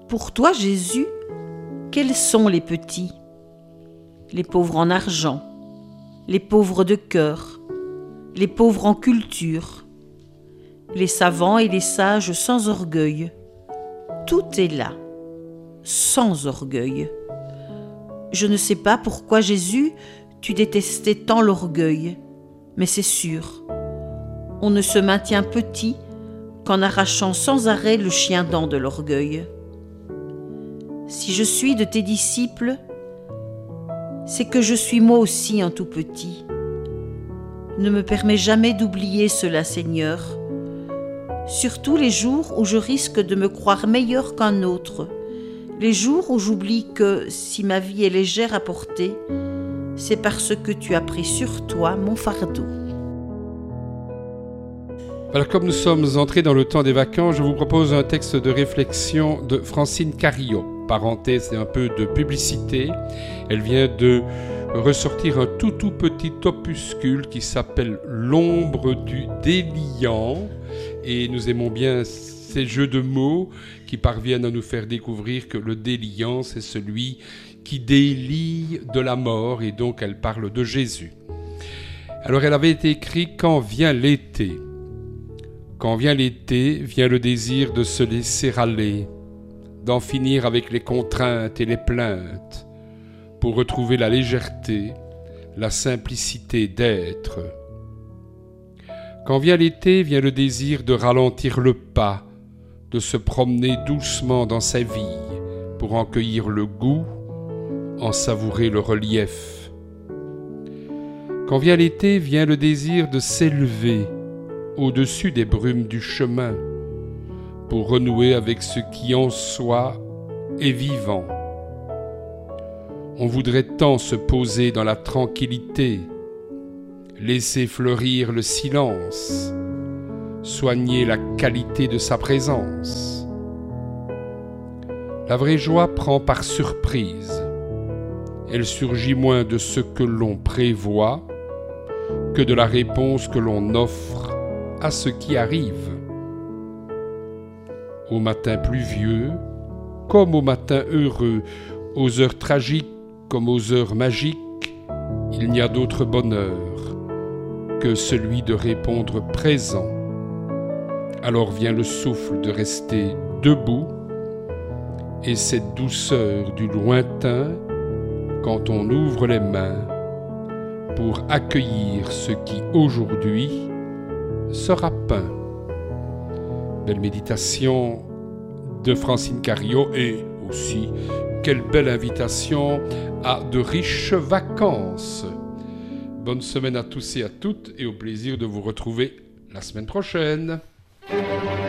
Pour toi, Jésus, quels sont les petits? Les pauvres en argent, les pauvres de cœur, les pauvres en culture, les savants et les sages sans orgueil. Tout est là, sans orgueil. Je ne sais pas pourquoi, Jésus, tu détestais tant l'orgueil, mais c'est sûr, on ne se maintient petit qu'en arrachant sans arrêt le chien-dent de l'orgueil. Si je suis de tes disciples, c'est que je suis moi aussi un tout petit. Ne me permets jamais d'oublier cela, Seigneur, surtout les jours où je risque de me croire meilleur qu'un autre, les jours où j'oublie que, si ma vie est légère à porter, c'est parce que tu as pris sur toi mon fardeau. Alors, comme nous sommes entrés dans le temps des vacances, je vous propose un texte de réflexion de Francine Carillot. Parenthèse et un peu de publicité. Elle vient de ressortir un tout petit opuscule qui s'appelle L'ombre du déliant. Et nous aimons bien ces jeux de mots qui parviennent à nous faire découvrir que le déliant, c'est celui qui délie de la mort, et donc elle parle de Jésus. Alors elle avait été écrite « Quand vient l'été ». Quand vient l'été, vient le désir de se laisser aller, d'en finir avec les contraintes et les plaintes, pour retrouver la légèreté, la simplicité d'être. Quand vient l'été, vient le désir de ralentir le pas, de se promener doucement dans sa vie, pour en cueillir le goût, en savourer le relief. Quand vient l'été, vient le désir de s'élever au-dessus des brumes du chemin, pour renouer avec ce qui en soi est vivant. On voudrait tant se poser dans la tranquillité, laisser fleurir le silence, soigner la qualité de sa présence. La vraie joie prend par surprise. Elle surgit moins de ce que l'on prévoit que de la réponse que l'on offre à ce qui arrive. Au matin pluvieux, comme au matin heureux, aux heures tragiques comme aux heures magiques, il n'y a d'autre bonheur que celui de répondre présent. Alors vient le souffle de rester debout et cette douceur du lointain quand on ouvre les mains pour accueillir ce qui aujourd'hui sera peint. Belle méditation de Francine Carillot, et aussi quelle belle invitation à de riches vacances. Bonne semaine à tous et à toutes, et au plaisir de vous retrouver la semaine prochaine.